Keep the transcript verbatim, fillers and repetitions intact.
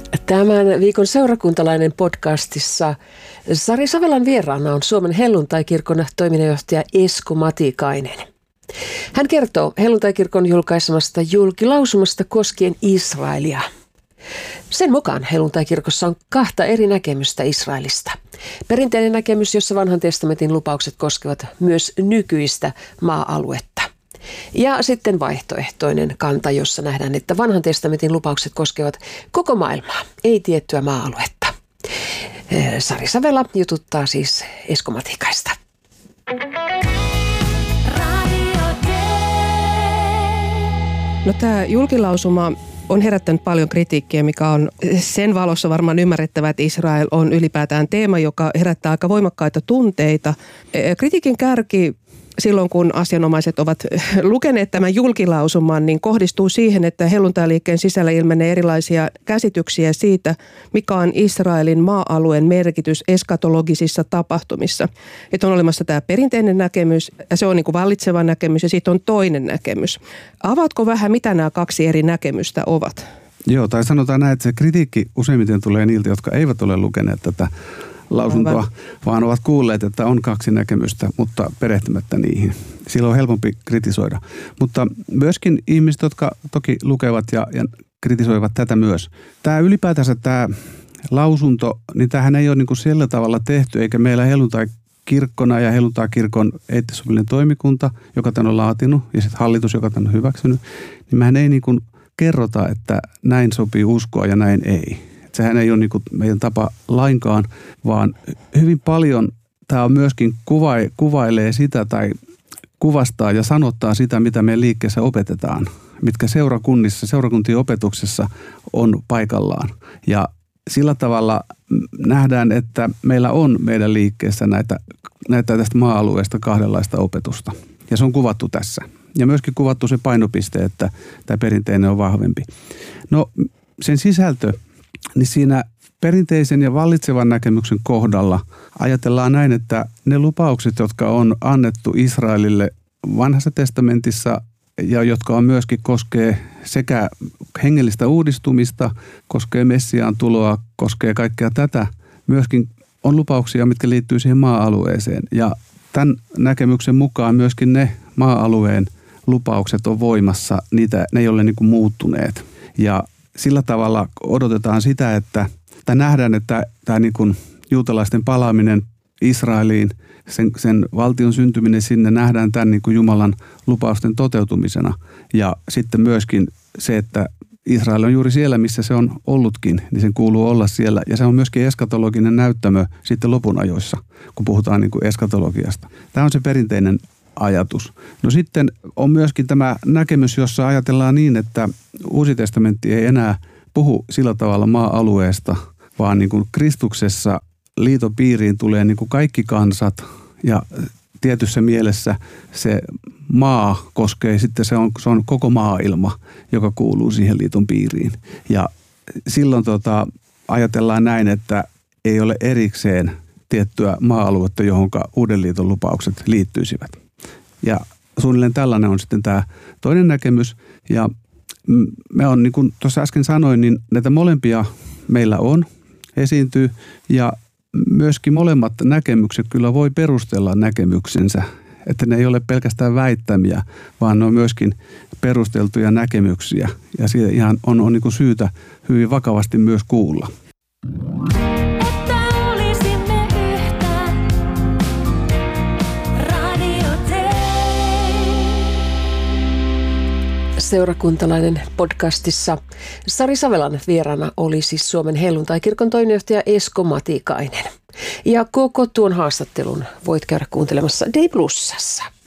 Tämän viikon seurakuntalainen podcastissa Sari Savelan vieraana on Suomen helluntaikirkon toiminnanjohtaja Esko Matikainen. Hän kertoo helluntaikirkon julkaisemasta julkilausumasta koskien Israelia. Sen mukaan helluntaikirkossa on kahta eri näkemystä Israelista. Perinteinen näkemys, jossa vanhan testamentin lupaukset koskevat myös nykyistä maa-aluetta. Ja sitten vaihtoehtoinen kanta, jossa nähdään, että vanhan testamentin lupaukset koskevat koko maailmaa, ei tiettyä maa-aluetta. Sari Savela jututtaa siis Esko Matikaista. No, tämä julkilausuma on herättänyt paljon kritiikkiä, mikä on sen valossa varmaan ymmärrettävä, että Israel on ylipäätään teema, joka herättää aika voimakkaita tunteita. Kritiikin kärki silloin, kun asianomaiset ovat lukeneet tämän julkilausuman, niin kohdistuu siihen, että helluntailiikkeen sisällä ilmenee erilaisia käsityksiä siitä, mikä on Israelin maa-alueen merkitys eskatologisissa tapahtumissa. Että on olemassa tämä perinteinen näkemys, ja se on niin kuin vallitseva näkemys, ja sitten on toinen näkemys. Avaatko vähän, mitä nämä kaksi eri näkemystä ovat? Joo, tai sanotaan näin, että se kritiikki useimmiten tulee niiltä, jotka eivät ole lukeneet tätä lausuntoa, Aivan. vaan ovat kuulleet, että on kaksi näkemystä, mutta perehtymättä niihin. Silloin on helpompi kritisoida. Mutta myöskin ihmiset, jotka toki lukevat ja, ja kritisoivat tätä myös. Tämä ylipäätänsä tämä lausunto, niin tämähän ei ole niin kuin sillä tavalla tehty, eikä meillä helluntai-kirkkona ja helluntai-kirkon eettisopillinen toimikunta, joka tämän on laatinut, ja sitten hallitus, joka tämän on hyväksynyt, niin mehän ei niin kuin kerrota, että näin sopii uskoa ja näin ei. Sehän ei ole niin kuin meidän tapa lainkaan, vaan hyvin paljon tämä on myöskin kuva, kuvailee sitä tai kuvastaa ja sanottaa sitä, mitä meidän liikkeessä opetetaan, mitkä seurakunnissa, seurakuntien opetuksessa on paikallaan. Ja sillä tavalla nähdään, että meillä on meidän liikkeessä näitä, näitä tästä maa-alueesta kahdenlaista opetusta. Ja se on kuvattu tässä. Ja myöskin kuvattu se painopiste, että tämä perinteinen on vahvempi. No, sen sisältö. Niin siinä perinteisen ja vallitsevan näkemyksen kohdalla ajatellaan näin, että ne lupaukset, jotka on annettu Israelille vanhassa testamentissa ja jotka on myöskin koskee sekä hengellistä uudistumista, koskee Messiaan tuloa, koskee kaikkea tätä, myöskin on lupauksia, mitkä liittyy siihen maa-alueeseen. Ja tämän näkemyksen mukaan myöskin ne maa-alueen lupaukset on voimassa, niitä, ne ei ole niin kuin muuttuneet. Ja sillä tavalla odotetaan sitä, että tai nähdään, että tämä niin kuin juutalaisten palaaminen Israeliin, sen, sen valtion syntyminen sinne nähdään tämän niin kuin Jumalan lupausten toteutumisena. Ja sitten myöskin se, että Israel on juuri siellä, missä se on ollutkin, niin sen kuuluu olla siellä. Ja se on myöskin eskatologinen näyttämö sitten lopun ajoissa, kun puhutaan niin kuin eskatologiasta. Tämä on se perinteinen ajatus. No sitten on myöskin tämä näkemys, jossa ajatellaan niin, että Uusi testamentti ei enää puhu sillä tavalla maa-alueesta, vaan niin kuin Kristuksessa liiton piiriin tulee niin kuin kaikki kansat ja tietyssä mielessä se maa koskee, sitten se on, se on koko maailma, joka kuuluu siihen liiton piiriin. Ja silloin tota, ajatellaan näin, että ei ole erikseen tiettyä maa-aluetta, johon uuden liiton lupaukset liittyisivät. Ja suunnilleen tällainen on sitten tämä toinen näkemys. Ja me on, niin kuin tuossa äsken sanoin, niin näitä molempia meillä on, esiintyy. Ja myöskin molemmat näkemykset kyllä voi perustella näkemyksensä. Että ne ei ole pelkästään väittämiä, vaan ne on myöskin perusteltuja näkemyksiä. Ja siitä ihan on, on niin kuin syytä hyvin vakavasti myös kuulla. Seurakuntalainen podcastissa Sari Savelan vieraana oli siis Suomen helluntaikirkon toiminnanjohtaja Esko Matikainen. Ja koko tuon haastattelun voit käydä kuuntelemassa D Plusassa.